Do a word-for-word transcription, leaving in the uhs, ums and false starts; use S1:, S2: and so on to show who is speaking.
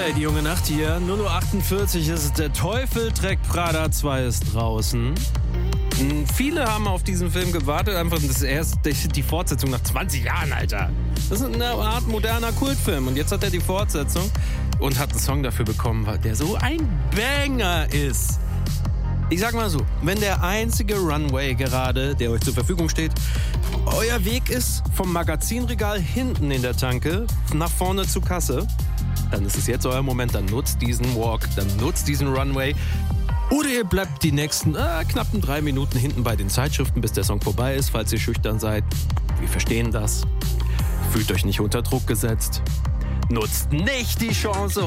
S1: Hey, die junge Nacht hier, null Uhr achtundvierzig ist es, der Teufel trägt Prada zwei ist draußen. Viele haben auf diesen Film gewartet, einfach das ist erst die Fortsetzung nach zwanzig Jahren, Alter. Das ist eine Art moderner Kultfilm und jetzt hat er die Fortsetzung und hat einen Song dafür bekommen, weil der so ein Banger ist. Ich sag mal so, wenn der einzige Runway gerade, der euch zur Verfügung steht, euer Weg ist vom Magazinregal hinten in der Tanke nach vorne zur Kasse, dann ist es jetzt euer Moment, dann nutzt diesen Walk, dann nutzt diesen Runway. Oder ihr bleibt die nächsten äh, knappen drei Minuten hinten bei den Zeitschriften, bis der Song vorbei ist, falls ihr schüchtern seid. Wir verstehen das. Fühlt euch nicht unter Druck gesetzt. Nutzt nicht die Chance,